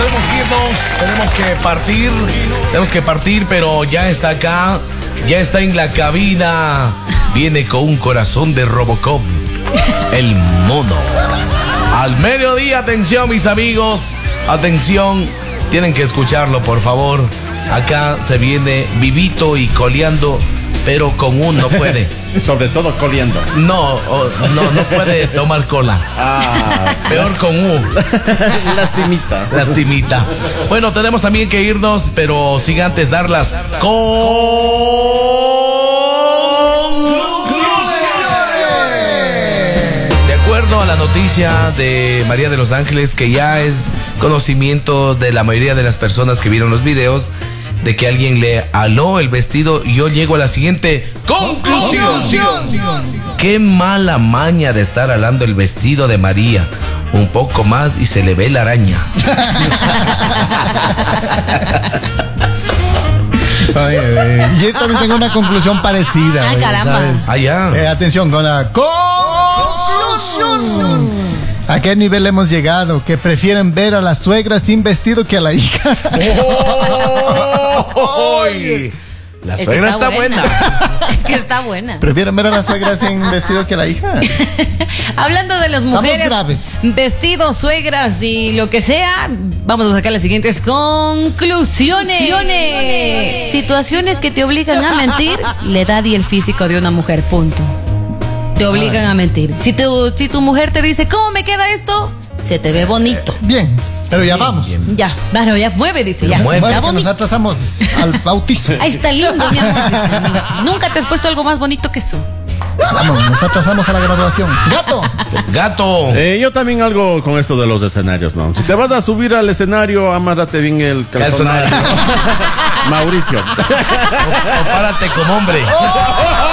tenemos que partir, pero ya está acá, ya está en la cabina, viene con un corazón de Robocop, el mono. Al mediodía, atención mis amigos, atención, tienen que escucharlo por favor, acá se viene vivito y coleando, pero con un no puede. Sobre todo coleando. No puede tomar cola. Peor con U. Lastimita. Bueno, tenemos también que irnos, pero sin antes dar las de acuerdo a la noticia de María de los Ángeles, que ya es conocimiento de la mayoría de las personas que vieron los videos, de que alguien le aló el vestido, y yo llego a la siguiente conclusión. Qué mala maña de estar alando el vestido de María. Un poco más y se le ve la araña. Yo también tengo una conclusión parecida. Caramba. Atención con la conclusión. ¿A qué nivel hemos llegado? Que prefieren ver a la suegra sin vestido que a la hija. La suegra está buena. Es que está buena. Prefieren ver a la suegra sin vestido que a la hija. Hablando de las mujeres, vestidos, suegras y lo que sea, vamos a sacar las siguientes conclusiones. Situaciones que te obligan a mentir, la edad y el físico de una mujer, punto. Te obligan a mentir. Si tu mujer te dice, ¿cómo me queda esto? Se te ve bonito. Bien, pero ya vamos. Ya, bueno, ya mueve, dice. Ya, mueve, está bonito. Nos atrasamos al bautizo. Ahí está lindo, mi amor. Dice. Nunca te has puesto algo más bonito que eso. Vamos, nos atrasamos a la graduación. Gato. Yo también algo con esto de los escenarios, ¿no? Si te vas a subir al escenario, amárrate bien el calzonario. Mauricio. O párate como hombre.